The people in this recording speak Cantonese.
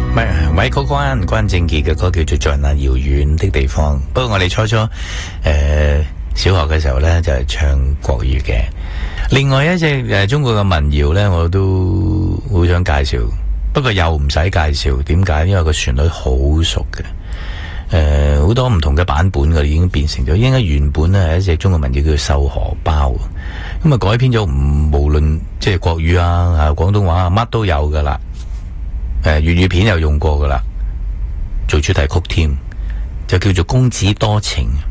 咪曲關正傑嘅歌叫做《在那遙遠的地方》。不過我哋初小學嘅時候呢，就係唱國語嘅。另外一隻中國嘅民謠呢，我都好想介紹，不過又唔使介紹。點解？因為個旋律好熟嘅，好多唔同嘅版本嘅已經變成咗。應該原本呢係一隻中國民謠叫做《繡荷包》，咁啊改編咗無論即係國語啊、廣東話啊，乜都有噶啦。粵語片又用過噶啦，做主題曲添，就叫做《公子多情》。